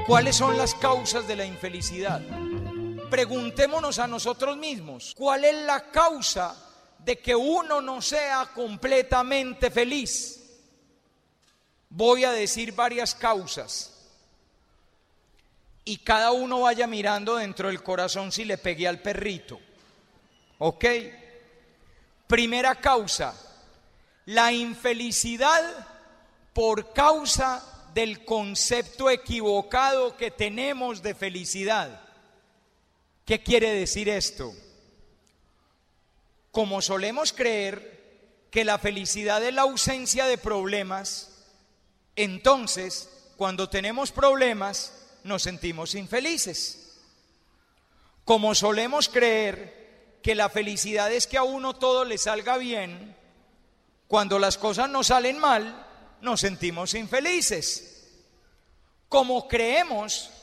¿Cuáles son las causas de la infelicidad? Preguntémonos a nosotros mismos, ¿cuál es la causa de que uno no sea completamente feliz? Voy a decir varias causas y cada uno vaya mirando dentro del corazón si le pegué al perrito. ¿Ok? Primera causa, la infelicidad por causa del concepto equivocado que tenemos de felicidad. ¿Qué quiere decir esto? Como solemos creer que la felicidad es la ausencia de problemas, entonces cuando tenemos problemas nos sentimos infelices. Como solemos creer que la felicidad es que a uno todo le salga bien, cuando las cosas nos salen mal, nos sentimos infelices. Como creemos